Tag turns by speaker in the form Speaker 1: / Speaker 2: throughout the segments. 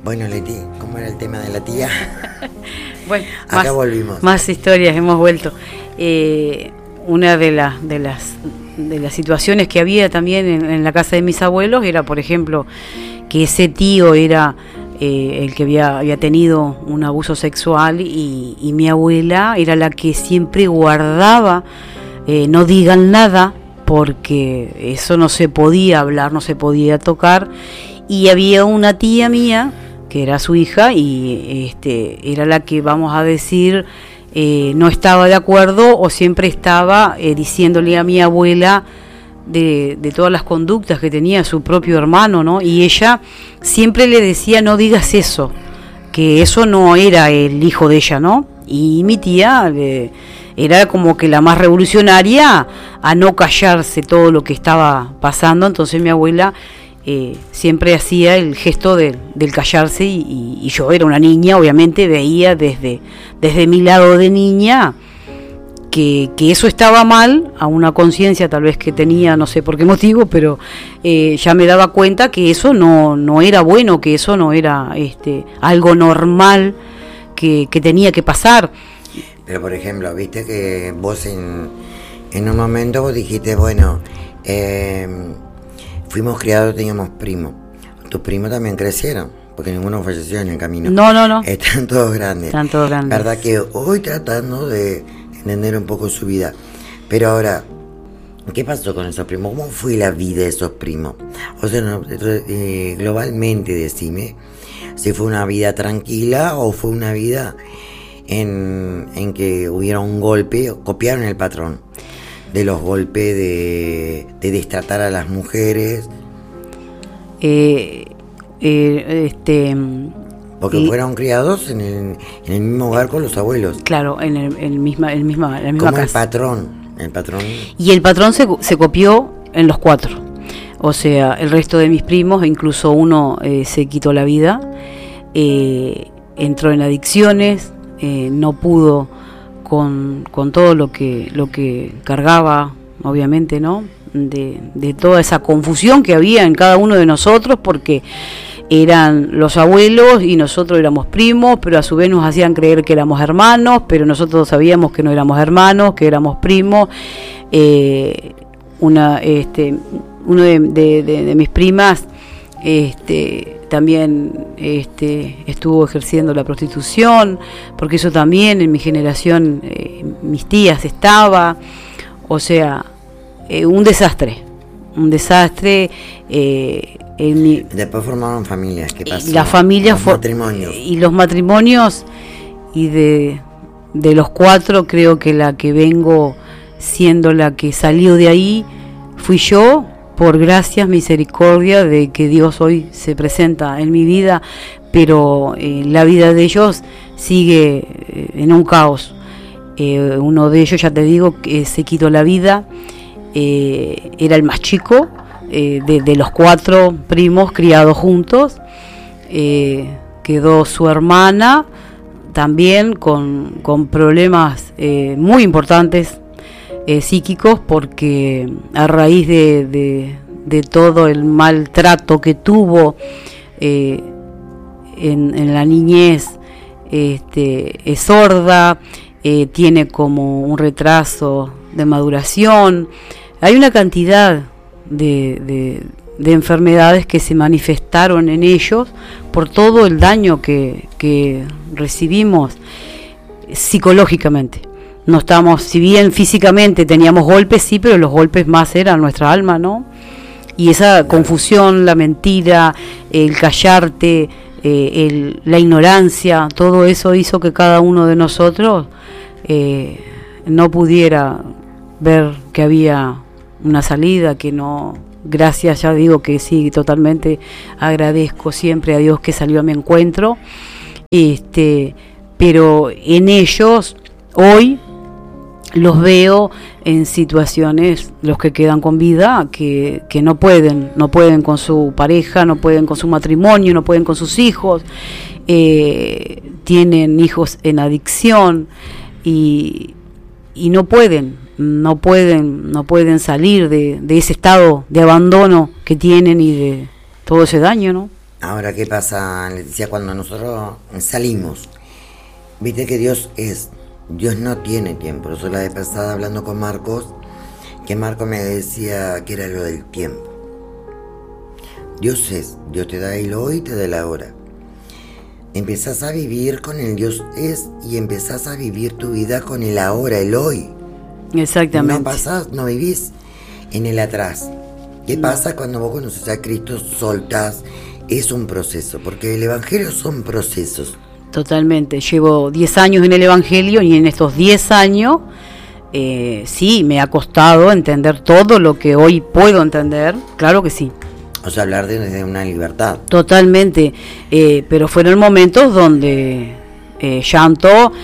Speaker 1: Bueno, Leti, ¿cómo era el tema de la tía?
Speaker 2: Bueno,
Speaker 1: acá volvimos.
Speaker 2: Más historias, hemos vuelto. Una de las situaciones que había también en la casa de mis abuelos era, por ejemplo, que ese tío era el que había tenido un abuso sexual y mi abuela era la que siempre guardaba, no digan nada, porque eso no se podía hablar, no se podía tocar. Y había una tía mía que era su hija y era la que, vamos a decir, no estaba de acuerdo o siempre estaba diciéndole a mi abuela de todas las conductas que tenía su propio hermano, ¿no? Y ella siempre le decía: no digas eso, que eso no era el hijo de ella, ¿no? Y mi tía era como que la más revolucionaria a no callarse todo lo que estaba pasando. Entonces mi abuela siempre hacía el gesto del callarse y yo era una niña, obviamente veía desde mi lado de niña que eso estaba mal, a una conciencia tal vez que tenía, no sé por qué motivo, pero ya me daba cuenta que eso no era bueno, que eso no era algo normal que tenía que pasar.
Speaker 1: Pero por ejemplo, viste que vos en un momento vos dijiste, bueno, fuimos criados, teníamos primos. Tus primos también crecieron, porque ninguno falleció en el camino.
Speaker 2: No.
Speaker 1: Están todos grandes. Verdad que hoy tratando de entender un poco su vida. Pero ahora, ¿qué pasó con esos primos? ¿Cómo fue la vida de esos primos? O sea, globalmente decime, si fue una vida tranquila o fue una vida en que hubiera un golpe, copiaron el patrón de los golpes de destratar a las mujeres. Porque fueron criados en el mismo hogar con los abuelos.
Speaker 2: Claro, en la misma
Speaker 1: como
Speaker 2: casa.
Speaker 1: El patrón.
Speaker 2: Y el patrón se copió en los 4. O sea, el resto de mis primos, incluso uno se quitó la vida, entró en adicciones, no pudo con todo lo que cargaba, obviamente, ¿no? De toda esa confusión que había en cada uno de nosotros, porque eran los abuelos y nosotros éramos primos, pero a su vez nos hacían creer que éramos hermanos, pero nosotros sabíamos que no éramos hermanos, que éramos primos. Uno de mis primas también estuvo ejerciendo la prostitución, porque eso también en mi generación, mis tías estaba, o sea, un desastre.
Speaker 1: Después formaron familias. ¿Qué pasó?
Speaker 2: Las familias,
Speaker 1: matrimonios.
Speaker 2: Y los matrimonios, y de los 4 creo que la que vengo siendo la que salió de ahí fui yo, por gracias, misericordia de que Dios hoy se presenta en mi vida, pero la vida de ellos sigue en un caos. Uno de ellos, ya te digo, que se quitó la vida, era el más chico de los 4 primos criados juntos. Quedó su hermana también con problemas muy importantes psíquicos, porque a raíz de todo el maltrato que tuvo en la niñez, es sorda, tiene como un retraso de maduración. Hay una cantidad de enfermedades que se manifestaron en ellos por todo el daño que recibimos psicológicamente. No estamos, si bien físicamente teníamos golpes, sí, pero los golpes más eran nuestra alma, ¿no? Y esa confusión, la mentira, el callarte, la ignorancia, todo eso hizo que cada uno de nosotros no pudiera ver que había una salida, que no. Gracias, ya digo que sí, totalmente agradezco siempre a Dios que salió a mi encuentro, pero en ellos hoy los veo en situaciones, los que quedan con vida, que no pueden con su pareja, no pueden con su matrimonio, no pueden con sus hijos, tienen hijos en adicción y no pueden salir de ese estado de abandono que tienen y de todo ese daño, ¿no?
Speaker 1: Ahora, ¿qué pasa, Leticia, cuando nosotros salimos? Viste que Dios no tiene tiempo. Yo la vez pasada hablando con Marcos, que Marcos me decía que era lo del tiempo. Dios te da el hoy, te da la hora. Empezás a vivir con el Dios y empezás a vivir tu vida con el ahora, el hoy.
Speaker 2: Exactamente.
Speaker 1: No vivís en el atrás. ¿Qué pasa cuando vos conoces a Cristo, soltás? Es un proceso, porque el Evangelio son procesos.
Speaker 2: Totalmente. Llevo 10 años en el Evangelio y en estos 10 años sí, me ha costado entender todo lo que hoy puedo entender. Claro que sí.
Speaker 1: O sea, hablar de una libertad.
Speaker 2: Totalmente. Pero fueron momentos donde llanto,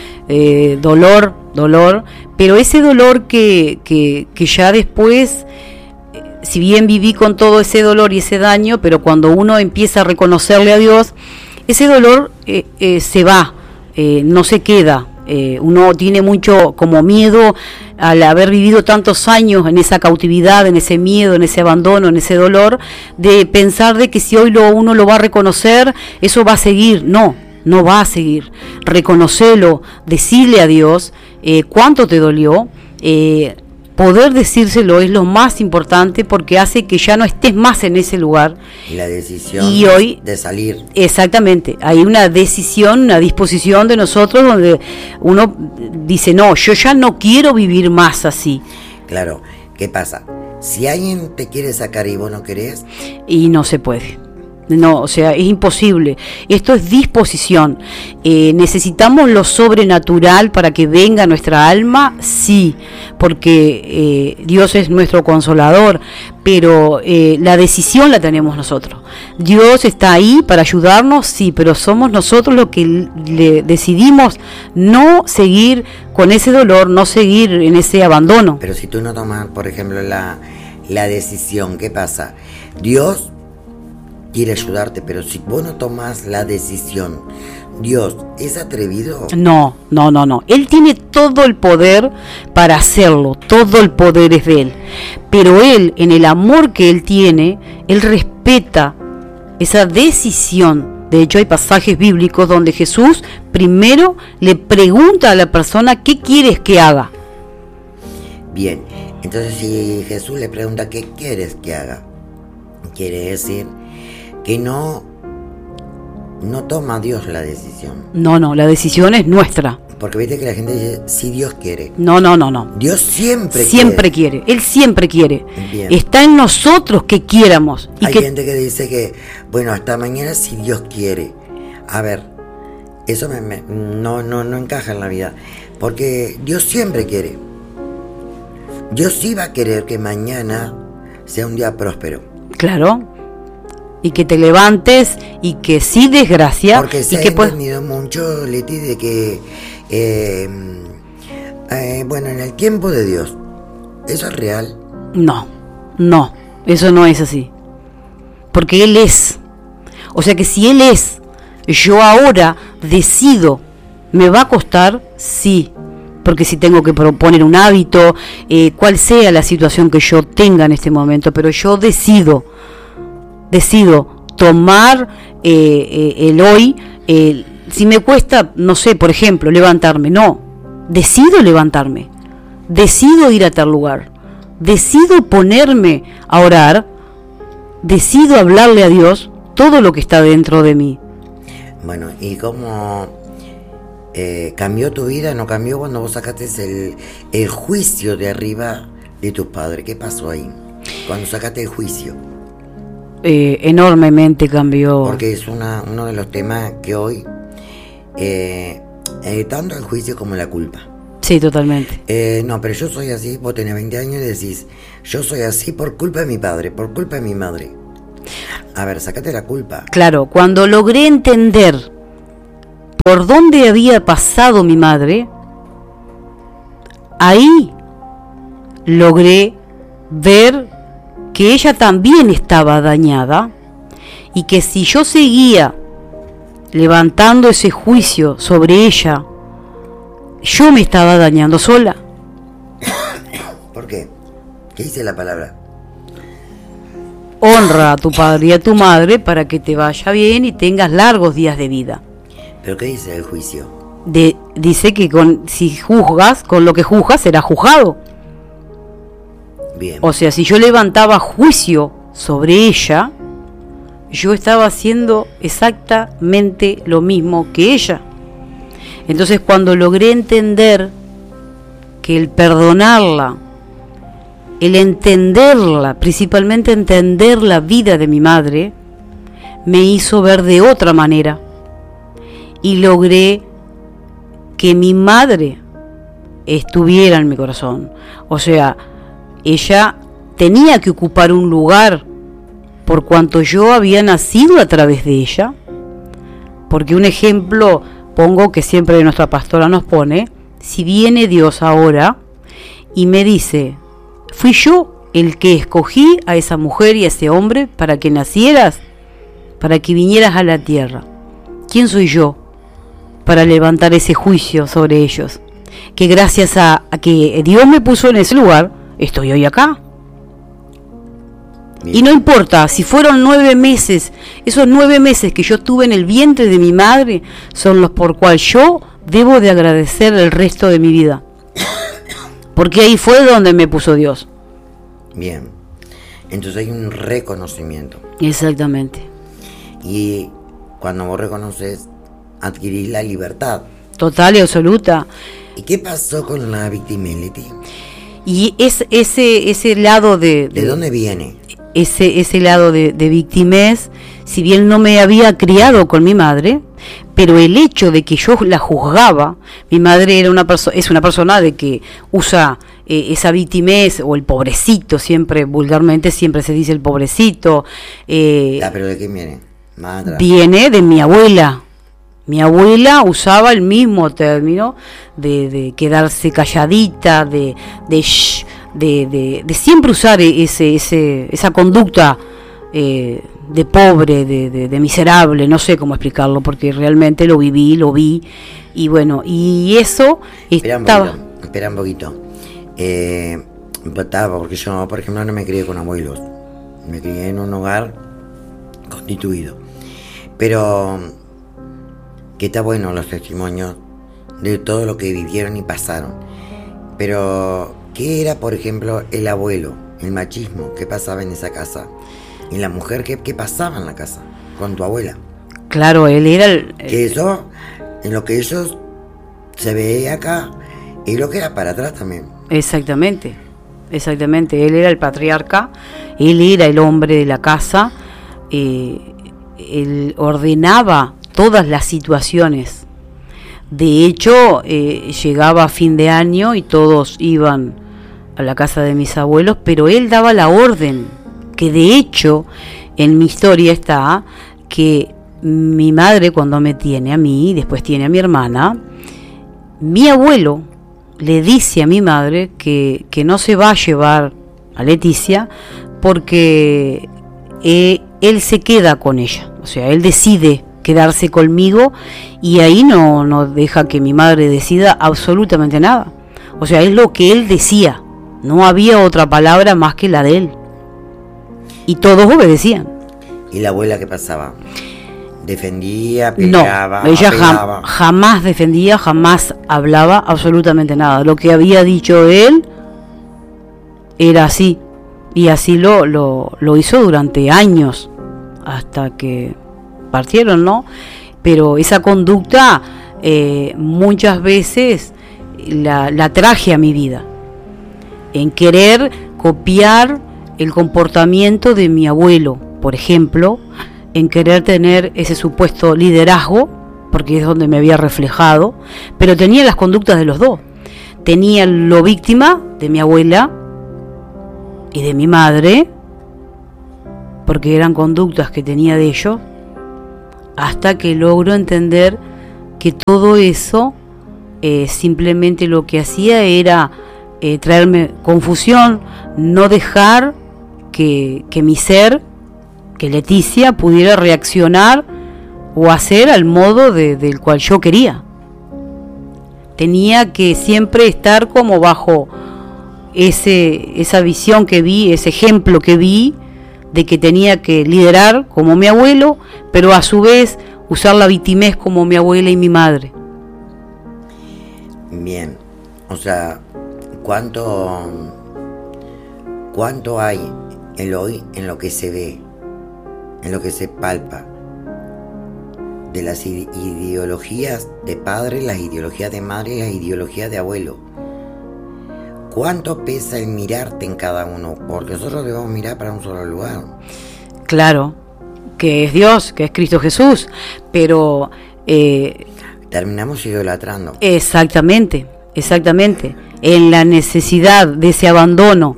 Speaker 2: dolor, pero ese dolor que ya después... Si bien viví con todo ese dolor y ese daño, pero cuando uno empieza a reconocerle a Dios, ese dolor se va, no se queda. Uno tiene mucho como miedo al haber vivido tantos años en esa cautividad, en ese miedo, en ese abandono, en ese dolor, de pensar de que si hoy uno lo va a reconocer, eso va a seguir. No va a seguir. Reconocelo, decirle a Dios cuánto te dolió. Poder decírselo es lo más importante porque hace que ya no estés más en ese lugar.
Speaker 1: Y la decisión
Speaker 2: hoy,
Speaker 1: de salir.
Speaker 2: Exactamente, hay una decisión, una disposición de nosotros donde uno dice, no, yo ya no quiero vivir más así.
Speaker 1: Claro, ¿qué pasa? Si alguien te quiere sacar y vos no querés...
Speaker 2: Y no se puede. No, o sea, es imposible. Esto es disposición. ¿Necesitamos lo sobrenatural para que venga nuestra alma? Sí, porque Dios es nuestro consolador, pero la decisión la tenemos nosotros. Dios está ahí para ayudarnos, sí, pero somos nosotros los que le decidimos no seguir con ese dolor, no seguir en ese abandono.
Speaker 1: Pero si tú no tomas, por ejemplo, la decisión, ¿qué pasa? Dios quiere ayudarte, pero si vos no tomás la decisión, ¿Dios es atrevido?
Speaker 2: No. Él tiene todo el poder para hacerlo, todo el poder es de Él. Pero Él, en el amor que Él tiene, Él respeta esa decisión. De hecho, hay pasajes bíblicos donde Jesús primero le pregunta a la persona qué quieres que haga.
Speaker 1: Bien, entonces si Jesús le pregunta qué quieres que haga, quiere decir que no toma Dios la decisión.
Speaker 2: No, la decisión es nuestra.
Speaker 1: Porque viste que la gente dice, si Dios quiere.
Speaker 2: No.
Speaker 1: Dios siempre
Speaker 2: quiere. Él siempre quiere.
Speaker 1: Bien.
Speaker 2: Está en nosotros que quieramos.
Speaker 1: Hay gente que dice que, bueno, hasta mañana si Dios quiere. A ver, eso no encaja en la vida. Porque Dios siempre quiere. Dios sí va a querer que mañana sea un día próspero.
Speaker 2: Claro. Y que te levantes y que sí desgracia.
Speaker 1: Porque se ha entendido mucho, Leti, de que bueno, en el tiempo de Dios, ¿eso es real?
Speaker 2: No, eso no es así. Porque Él es. O sea que si Él es, yo ahora decido, ¿me va a costar? Sí. Porque si tengo que proponer un hábito, cual sea la situación que yo tenga en este momento, pero yo decido tomar el hoy. Si me cuesta, no sé, por ejemplo, levantarme, decido levantarme, decido ir a tal lugar, decido ponerme a orar, decido hablarle a Dios todo lo que está dentro de mí.
Speaker 1: Bueno, ¿y cómo cambió tu vida? ¿No cambió cuando vos sacaste el juicio de arriba de tus padres? ¿Qué pasó ahí? Cuando sacaste el juicio.
Speaker 2: Enormemente cambió.
Speaker 1: Porque es uno de los temas que hoy, tanto el juicio como la culpa.
Speaker 2: Sí, totalmente.
Speaker 1: No, pero yo soy así. Vos tenés 20 años y decís, yo soy así por culpa de mi padre, por culpa de mi madre. A ver, sácate la culpa.
Speaker 2: Claro, cuando logré entender por dónde había pasado mi madre, ahí logré ver que ella también estaba dañada y que si yo seguía levantando ese juicio sobre ella, yo me estaba dañando sola.
Speaker 1: ¿Por qué? ¿Qué dice la palabra?
Speaker 2: honra a tu padre y a tu madre para que te vaya bien y tengas largos días de vida.
Speaker 1: ¿Pero qué dice el juicio?
Speaker 2: Dice que si juzgas, con lo que juzgas serás juzgado.
Speaker 1: Bien.
Speaker 2: O sea, si yo levantaba juicio sobre ella, yo estaba haciendo exactamente lo mismo que ella. Entonces, cuando logré entender que el perdonarla, el entenderla, principalmente entender la vida de mi madre, me hizo ver de otra manera. Y logré que mi madre estuviera en mi corazón. O sea, ella tenía que ocupar un lugar por cuanto yo había nacido a través de ella. Porque un ejemplo pongo que siempre nuestra pastora nos pone: si viene Dios ahora y me dice, fui yo el que escogí a esa mujer y a ese hombre para que nacieras, para que vinieras a la tierra, ¿quién soy yo para levantar ese juicio sobre ellos? Que gracias a que Dios me puso en ese lugar, estoy hoy acá. Y no importa si fueron 9 meses, esos 9 meses que yo estuve en el vientre de mi madre son los por cual yo debo de agradecer el resto de mi vida. Porque ahí fue donde me puso Dios.
Speaker 1: Bien. Entonces hay un reconocimiento.
Speaker 2: Exactamente.
Speaker 1: Y cuando vos reconoces, adquirís la libertad.
Speaker 2: Total y absoluta.
Speaker 1: ¿Y qué pasó con la victimility?
Speaker 2: Y ese lado
Speaker 1: ¿De dónde viene?
Speaker 2: Ese lado de victimez, si bien no me había criado con mi madre, pero el hecho de que yo la juzgaba, mi madre era es una persona de que usa esa victimez o el pobrecito, siempre vulgarmente siempre se dice el pobrecito.
Speaker 1: ¿Pero de quién viene? Madre.
Speaker 2: Viene de mi abuela. Mi abuela usaba el mismo término de quedarse calladita, de siempre usar esa conducta de pobre, de miserable, no sé cómo explicarlo, porque realmente lo vi, y bueno, y eso estaba...
Speaker 1: Espera un poquito. Porque yo, por ejemplo, no me crié con abuelos, me crié en un hogar constituido, pero que está bueno los testimonios de todo lo que vivieron y pasaron, pero ¿qué era, por ejemplo, el abuelo, el machismo que pasaba en esa casa? Y la mujer, ¿qué pasaba en la casa con tu abuela?
Speaker 2: Claro, él era
Speaker 1: que eso, en lo que ellos se veía acá, y lo que era para atrás también.
Speaker 2: Exactamente, él era el patriarca, él era el hombre de la casa, él ordenaba todas las situaciones. De hecho, llegaba a fin de año y todos iban a la casa de mis abuelos, pero él daba la orden, que de hecho en mi historia está que mi madre, cuando me tiene a mí, después tiene a mi hermana, mi abuelo le dice a mi madre que no se va a llevar a Leticia porque él se queda con ella, o sea, él decide quedarse conmigo y ahí no deja que mi madre decida absolutamente nada. O sea, es lo que él decía, no había otra palabra más que la de él. Y todos obedecían.
Speaker 1: ¿Y la abuela qué pasaba? ¿Defendía, peleaba?
Speaker 2: No, ella jamás defendía, jamás hablaba absolutamente nada. Lo que había dicho él era así. Y así lo hizo durante años, hasta que partieron, ¿no? Pero esa conducta muchas veces la traje a mi vida, en querer copiar el comportamiento de mi abuelo, por ejemplo, en querer tener ese supuesto liderazgo, porque es donde me había reflejado, pero tenía las conductas de los dos. Tenía lo víctima de mi abuela y de mi madre, porque eran conductas que tenía de ellos, hasta que logro entender que todo eso simplemente lo que hacía era traerme confusión, no dejar que mi ser, que Leticia, pudiera reaccionar o hacer al modo del cual yo quería. Tenía que siempre estar como bajo esa visión que vi, ese ejemplo que vi de que tenía que liderar como mi abuelo, pero a su vez usar la victimez como mi abuela y mi madre.
Speaker 1: Bien, o sea, ¿cuánto hay el hoy en lo que se ve, en lo que se palpa, de las ideologías de padre, las ideologías de madre y las ideologías de abuelo? ¿Cuánto pesa el mirarte en cada uno? Porque nosotros debemos mirar para un solo lugar.
Speaker 2: Claro, que es Dios, que es Cristo Jesús, pero...
Speaker 1: terminamos idolatrando.
Speaker 2: Exactamente. En la necesidad de ese abandono,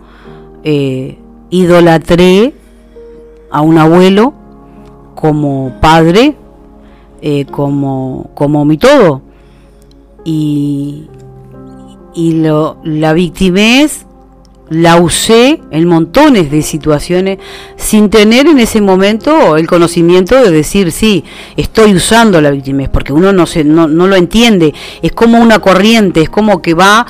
Speaker 2: idolatré a un abuelo como padre, como mi todo. La victimez la usé en montones de situaciones sin tener en ese momento el conocimiento de decir, sí, estoy usando la victimez, porque uno no lo entiende, es como una corriente, es como que va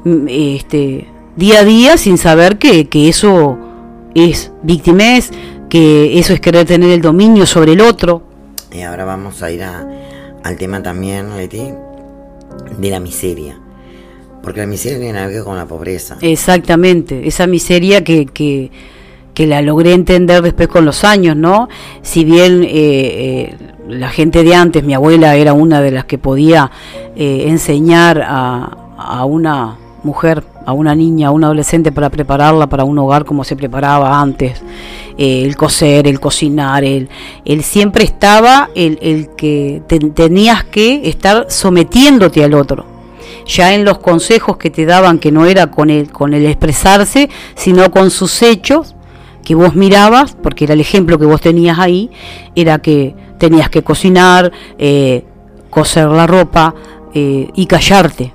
Speaker 2: día a día sin saber que eso es victimez, que eso es querer tener el dominio sobre el otro.
Speaker 1: Y ahora vamos a ir al tema también, Leti, de la miseria. Porque la miseria tiene que ver con la pobreza.
Speaker 2: Exactamente, esa miseria que la logré entender después con los años, ¿no? Si bien la gente de antes, mi abuela era una de las que podía enseñar a una mujer, a una niña, a un adolescente para prepararla para un hogar como se preparaba antes, el coser, el cocinar, el siempre estaba el que tenías que estar sometiéndote al otro. Ya en los consejos que te daban, que no era con el expresarse, sino con sus hechos, que vos mirabas, porque era el ejemplo que vos tenías ahí, era que tenías que cocinar, coser la ropa y callarte.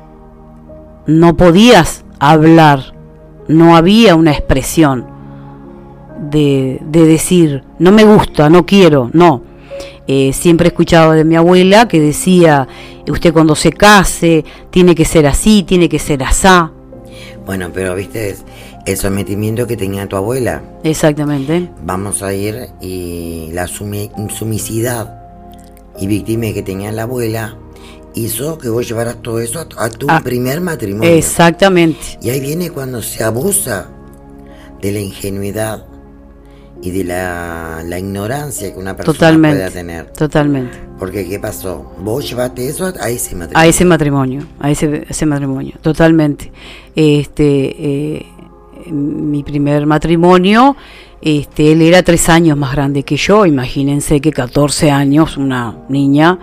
Speaker 2: No podías hablar, no había una expresión de decir, no me gusta, no quiero, no. Siempre he escuchado de mi abuela que decía, usted cuando se case tiene que ser así, tiene que ser asá.
Speaker 1: Bueno, pero viste el sometimiento que tenía tu abuela.
Speaker 2: Exactamente.
Speaker 1: Vamos a ir, y la sumicidad y víctima que tenía la abuela hizo que vos llevaras todo eso a tu primer matrimonio.
Speaker 2: Exactamente.
Speaker 1: Y ahí viene cuando se abusa de la ingenuidad y de la ignorancia que una persona pueda tener. Totalmente. Porque ¿qué pasó? Vos llevaste eso a ese matrimonio.
Speaker 2: A ese matrimonio, totalmente. Mi primer matrimonio, él era 3 años más grande que yo, imagínense que 14 años, una niña,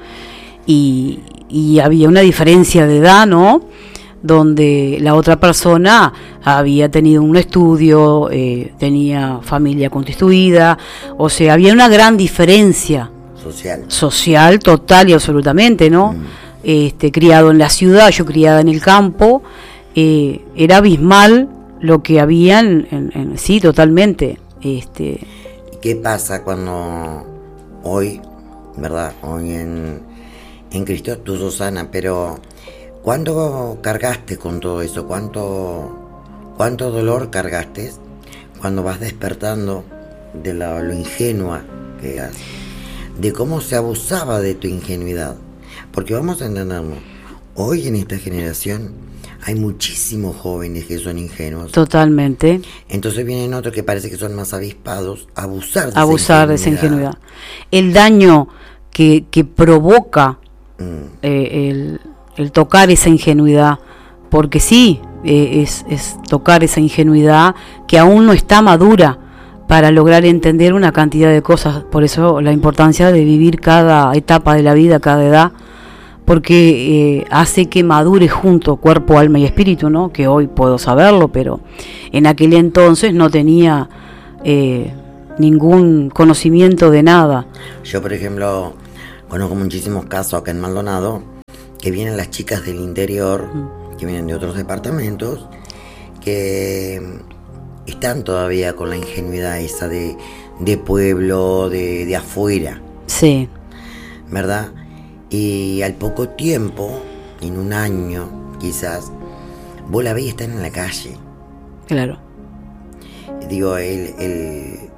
Speaker 2: y había una diferencia de edad, ¿no? Donde la otra persona había tenido un estudio, tenía familia constituida, o sea, había una gran diferencia social total y absolutamente, ¿no? Criado en la ciudad, yo criada en el campo, era abismal lo que había sí, totalmente.
Speaker 1: ¿Qué pasa cuando hoy, verdad, hoy en Cristo, tú sos sana, pero ¿cuánto cargaste con todo eso? ¿Cuánto dolor cargaste cuando vas despertando de lo ingenua que eras? De cómo se abusaba de tu ingenuidad. Porque vamos a entendernos, hoy en esta generación hay muchísimos jóvenes que son ingenuos.
Speaker 2: Totalmente.
Speaker 1: Entonces vienen otros que parece que son más avispados a abusar
Speaker 2: de esa ingenuidad. El daño que provoca el tocar esa ingenuidad, porque sí, es tocar esa ingenuidad que aún no está madura para lograr entender una cantidad de cosas. Por eso la importancia de vivir cada etapa de la vida, cada edad, porque hace que madure junto cuerpo, alma y espíritu, ¿no? Que hoy puedo saberlo, pero en aquel entonces no tenía ningún conocimiento de nada.
Speaker 1: Yo, por ejemplo, conozco muchísimos casos acá en Maldonado, que vienen las chicas del interior, que vienen de otros departamentos, que están todavía con la ingenuidad esa de pueblo, de afuera.
Speaker 2: Sí.
Speaker 1: ¿Verdad? Y al poco tiempo, en un año quizás, vos la ves y están en la calle.
Speaker 2: Claro.
Speaker 1: Digo,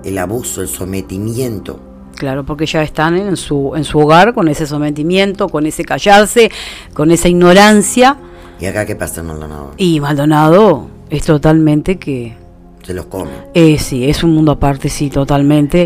Speaker 1: el abuso, el sometimiento.
Speaker 2: Claro, porque ya están en su hogar con ese sometimiento, con ese callarse, con esa ignorancia.
Speaker 1: ¿Y acá qué pasa en Maldonado?
Speaker 2: Y Maldonado es totalmente que...
Speaker 1: Se los come.
Speaker 2: Sí, es un mundo aparte, sí, totalmente.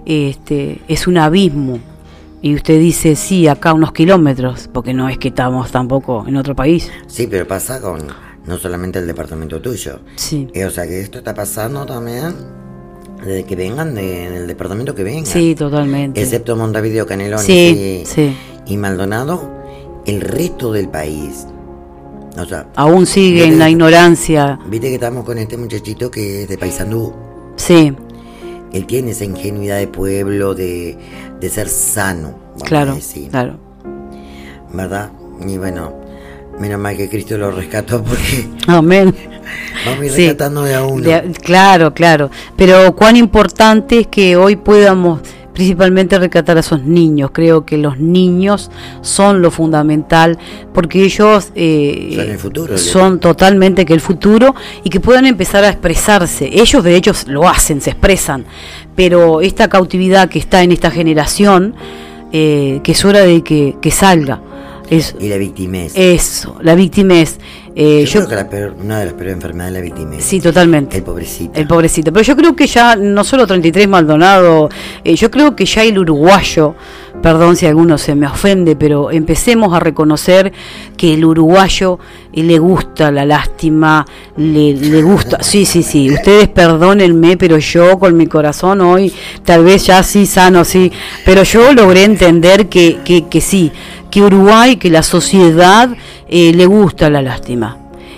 Speaker 2: Es un abismo. Y usted dice, sí, acá unos kilómetros, porque no es que estamos tampoco en otro país.
Speaker 1: Sí, pero pasa con no solamente el departamento tuyo.
Speaker 2: Sí.
Speaker 1: O sea, que esto está pasando también desde que vengan del departamento que vengan.
Speaker 2: Sí, totalmente.
Speaker 1: Excepto Montevideo, Canelones y Maldonado, el resto del país. O sea,
Speaker 2: aún sigue en la ignorancia.
Speaker 1: Viste que estamos con este muchachito que es de Paysandú.
Speaker 2: Sí.
Speaker 1: Él tiene esa ingenuidad de pueblo, de ser sano.
Speaker 2: Claro, claro.
Speaker 1: ¿Verdad? Y bueno, menos mal que Cristo lo rescató porque...
Speaker 2: Amén.
Speaker 1: Vamos a ir rescatando de a uno.
Speaker 2: Claro. Pero cuán importante es que hoy podamos principalmente rescatar a esos niños. Creo que los niños son lo fundamental, porque ellos
Speaker 1: son el futuro,
Speaker 2: son totalmente que el futuro, y que puedan empezar a expresarse. Ellos de hecho lo hacen, se expresan, pero esta cautividad que está en esta generación, que es hora de que salga.
Speaker 1: Y la victimez.
Speaker 2: Eso, la victimez.
Speaker 1: Yo creo que una de las peores enfermedades es la victimez.
Speaker 2: Sí, totalmente.
Speaker 1: El pobrecito.
Speaker 2: Pero yo creo que ya, no solo 33 Maldonado, yo creo que ya el uruguayo, perdón si alguno se me ofende, pero empecemos a reconocer que el uruguayo le gusta la lástima, le gusta. Sí, ustedes perdónenme, pero yo con mi corazón hoy, tal vez ya sí sano, sí, pero yo logré entender que sí, que Uruguay, que la sociedad le gusta la lástima.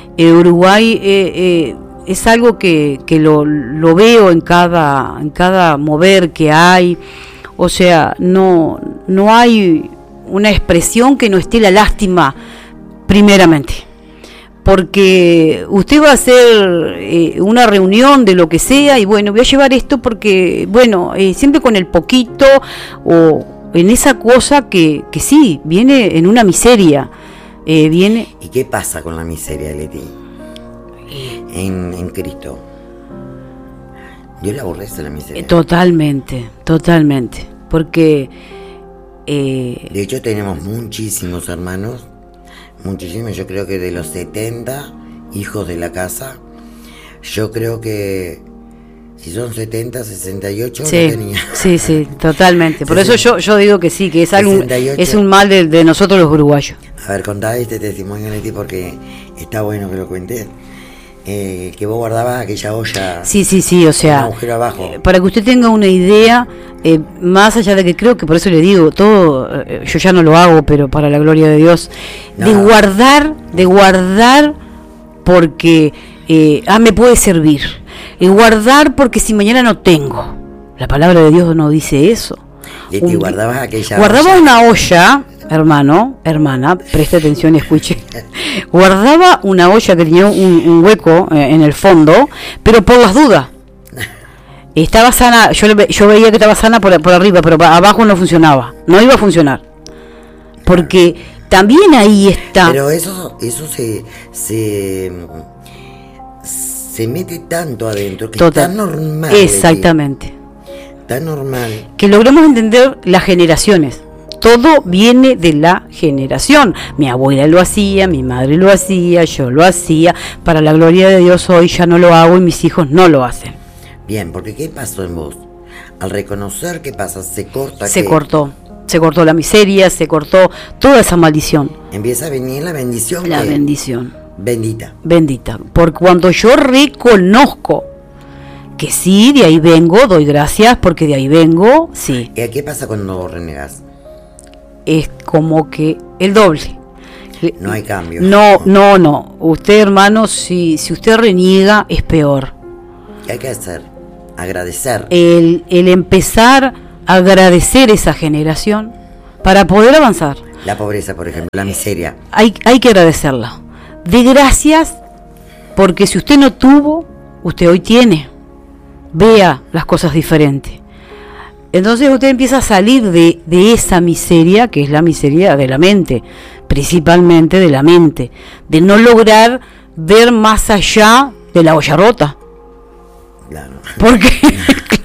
Speaker 2: Uruguay es algo que lo veo en cada mover que hay. O sea, no hay una expresión que no esté la lástima primeramente. Porque usted va a hacer una reunión de lo que sea y bueno, voy a llevar esto porque, bueno, siempre con el poquito o en esa cosa que sí, viene en una miseria. Viene.
Speaker 1: ¿Y qué pasa con la miseria, Leti? En Cristo. Dios le aborrece la miseria.
Speaker 2: Totalmente. Porque...
Speaker 1: de hecho tenemos muchísimos hermanos, muchísimos, yo creo que de los 70 hijos de la casa, yo creo que si son 70, 68
Speaker 2: sí,
Speaker 1: no tenía.
Speaker 2: Sí, totalmente. Por eso yo digo que sí, que es algo, 68, es un mal de nosotros los uruguayos.
Speaker 1: A ver, contá este testimonio, Leti, porque está bueno que lo cuentes. Que vos guardabas aquella olla.
Speaker 2: Sí, o sea,
Speaker 1: un agujero abajo.
Speaker 2: Para que usted tenga una idea, más allá de que creo que por eso le digo, todo, yo ya no lo hago, pero para la gloria de Dios, no. de guardar porque me puede servir. Guardar porque si mañana no tengo. La palabra de Dios no dice eso.
Speaker 1: Y te guardabas aquella
Speaker 2: Guardaba
Speaker 1: olla.
Speaker 2: Una olla, hermana, preste atención y escuche. Guardaba una olla que tenía un hueco en el fondo, pero por las dudas. Estaba sana, yo veía que estaba sana por arriba, pero abajo no funcionaba. No iba a funcionar. Porque también ahí está.
Speaker 1: Pero eso se mete tanto adentro que
Speaker 2: total,
Speaker 1: es tan normal.
Speaker 2: Exactamente.
Speaker 1: Tan normal.
Speaker 2: Que logramos entender las generaciones. Todo viene de la generación. Mi abuela lo hacía, mi madre lo hacía, yo lo hacía. Para la gloria de Dios hoy ya no lo hago y mis hijos no lo hacen.
Speaker 1: Bien, porque ¿qué pasó en vos? Al reconocer, ¿qué pasa? Se
Speaker 2: cortó la miseria, se cortó toda esa maldición.
Speaker 1: Empieza a venir la bendición.
Speaker 2: La bendición.
Speaker 1: Bendita.
Speaker 2: Porque cuando yo reconozco que sí, de ahí vengo, doy gracias porque de ahí vengo, sí.
Speaker 1: ¿Y qué pasa cuando renegas?
Speaker 2: Es como que el doble.
Speaker 1: No hay cambio.
Speaker 2: No. Usted, hermano, si usted reniega, es peor.
Speaker 1: ¿Qué hay que hacer? Agradecer.
Speaker 2: El empezar a agradecer esa generación para poder avanzar.
Speaker 1: La pobreza, por ejemplo, la miseria.
Speaker 2: Hay que agradecerla. De gracias, porque si usted no tuvo, usted hoy tiene. Vea las cosas diferentes. Entonces usted empieza a salir de esa miseria, que es la miseria de la mente, principalmente de la mente, de no lograr ver más allá de la olla rota.
Speaker 1: Claro.
Speaker 2: Porque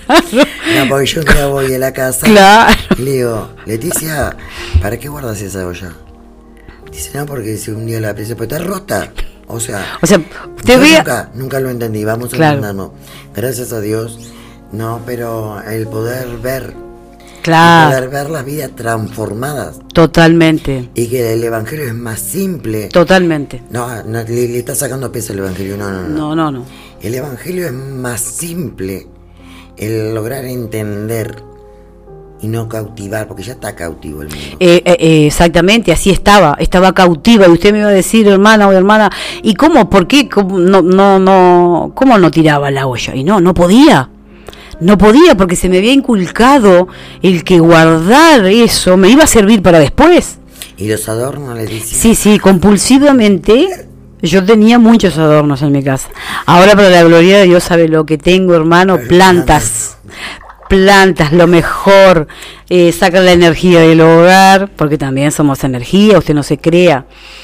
Speaker 1: No, porque yo un día voy a la casa
Speaker 2: Claro.
Speaker 1: y le digo, Leticia, ¿para qué guardas esa olla? Dice, no, porque si un día la pieza pues está rota. O sea,
Speaker 2: usted vea...
Speaker 1: nunca lo entendí, vamos a entendernos. Gracias a Dios, no, pero el poder ver,
Speaker 2: Claro.
Speaker 1: el poder ver las vidas transformadas.
Speaker 2: Totalmente.
Speaker 1: Y que el evangelio es más simple.
Speaker 2: Totalmente.
Speaker 1: No, le está sacando peso el evangelio, no. El evangelio es más simple, el lograr entender y no cautivar, porque ya está cautivo el mundo.
Speaker 2: Exactamente, así estaba cautiva, y usted me iba a decir, hermana o hermana, ¿y cómo? ¿Por qué? ¿Cómo no tiraba la olla? Y no podía, porque se me había inculcado el que guardar eso me iba a servir para después.
Speaker 1: ¿Y los adornos le dicen?
Speaker 2: Sí, compulsivamente. Yo tenía muchos adornos en mi casa. Ahora, para la gloria de Dios, sabe lo que tengo, hermano, plantas, lo mejor, sacan la energía del hogar, porque también somos energía, usted no se crea,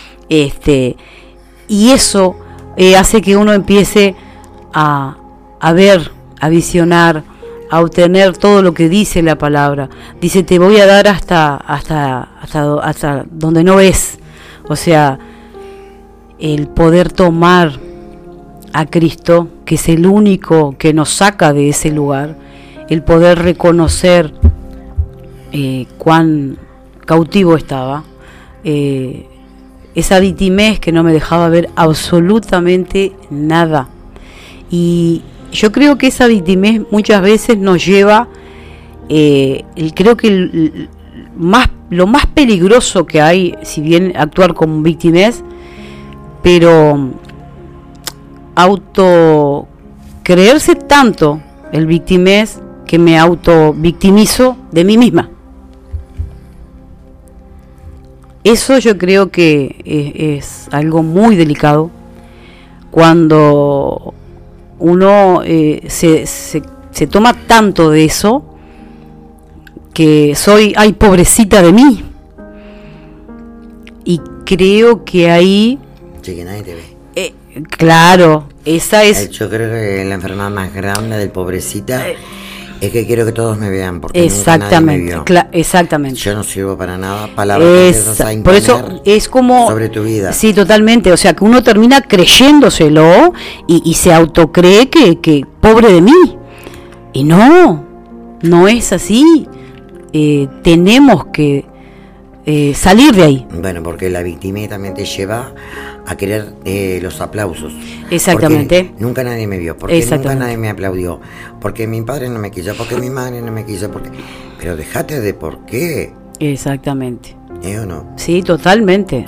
Speaker 2: y eso hace que uno empiece a ver, a visionar, a obtener todo lo que dice la palabra. Dice, te voy a dar hasta donde no ves, o sea, el poder tomar a Cristo, que es el único que nos saca de ese lugar, el poder reconocer cuán cautivo estaba, esa victimez que no me dejaba ver absolutamente nada. Y yo creo que esa victimez muchas veces nos lleva, creo que lo más peligroso que hay, si bien actuar como victimez, pero creerse tanto el victimez que me autovictimizo de mí misma. Eso yo creo que es algo muy delicado cuando uno se toma tanto de eso que ay, pobrecita de mí. Y creo que ahí...
Speaker 1: Sí, que nadie te ve.
Speaker 2: Claro, esa es...
Speaker 1: Yo creo que la enfermedad más grande del pobrecita es que quiero que todos me vean, porque
Speaker 2: exactamente,
Speaker 1: nunca nadie me vio.
Speaker 2: Exactamente.
Speaker 1: Yo no sirvo para nada, palabras a
Speaker 2: por eso es como...
Speaker 1: sobre tu vida.
Speaker 2: Sí, totalmente, o sea, que uno termina creyéndoselo y se autocree que pobre de mí. Y no es así. Tenemos que salir de ahí.
Speaker 1: Bueno, porque la victimez también te lleva a querer los aplausos.
Speaker 2: Exactamente.
Speaker 1: Porque nunca nadie me vio, porque nunca nadie me aplaudió, porque mi padre no me quiso, porque mi madre no me quiso, porque... Pero dejate de por qué.
Speaker 2: Exactamente.
Speaker 1: ¿O no?
Speaker 2: Sí, totalmente.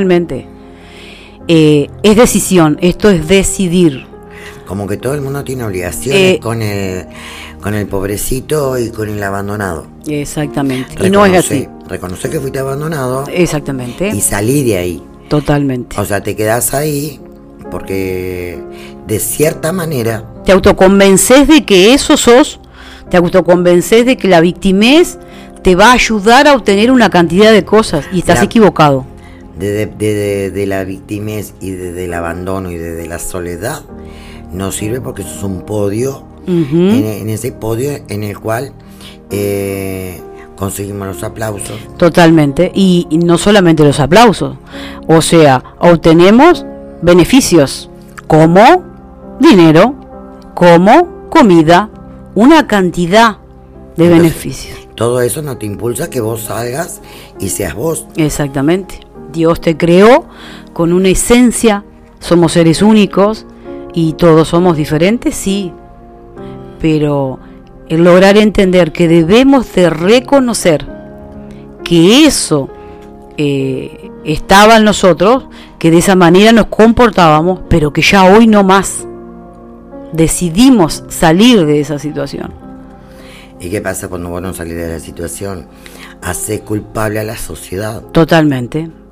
Speaker 2: Es decisión, esto es decidir.
Speaker 1: Como que todo el mundo tiene obligaciones con el pobrecito y con el abandonado.
Speaker 2: Exactamente. Y no es así.
Speaker 1: Reconoce que fuiste abandonado.
Speaker 2: Exactamente.
Speaker 1: Y salí de ahí.
Speaker 2: Totalmente.
Speaker 1: O sea, te quedás ahí porque de cierta manera...
Speaker 2: Te autoconvences de que eso sos, te autoconvences de que la victimez te va a ayudar a obtener una cantidad de cosas y estás equivocado.
Speaker 1: De la victimez y del abandono y de la soledad no sirve, porque eso es un podio, en ese podio en el cual conseguimos los aplausos.
Speaker 2: Totalmente, y no solamente los aplausos, o sea, obtenemos beneficios como dinero, como comida, una cantidad de beneficios.
Speaker 1: Todo eso no te impulsa que vos salgas y seas vos.
Speaker 2: Exactamente. Dios te creó con una esencia, somos seres únicos y todos somos diferentes, sí, pero el lograr entender que debemos de reconocer que eso estaba en nosotros, que de esa manera nos comportábamos, pero que ya hoy no más. Decidimos salir de esa situación.
Speaker 1: ¿Y qué pasa cuando vos no salís de la situación? Hace culpable a la sociedad.
Speaker 2: Totalmente.